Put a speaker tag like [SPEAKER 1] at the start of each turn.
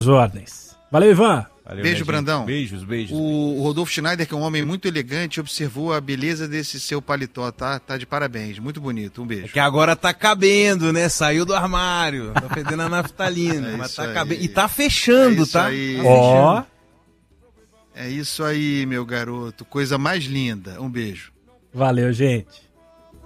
[SPEAKER 1] ordens. Valeu, Ivan.
[SPEAKER 2] Valeu,
[SPEAKER 3] Beijo, Brandão.
[SPEAKER 2] Beijos.
[SPEAKER 3] O Rodolfo Schneider, que é um homem muito elegante, observou a beleza desse seu paletó, tá? Tá de parabéns, muito bonito, um beijo.
[SPEAKER 2] É que agora tá cabendo, né? Saiu do armário, tá fedendo a naftalina, mas tá cabendo. E tá fechando, tá?
[SPEAKER 1] Ó.
[SPEAKER 3] É isso aí, meu garoto, coisa mais linda, um beijo.
[SPEAKER 1] Valeu, gente.